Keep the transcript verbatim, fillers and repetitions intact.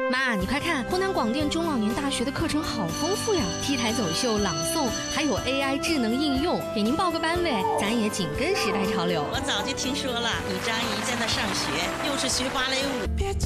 妈，你快看，湖南广电中老年大学的课程好丰富呀 ！T 台走秀、朗诵，还有 A I 智能应用，给您报个班呗，咱也紧跟时代潮流。 我早就听说了，你张姨在那上学，又是学芭蕾舞。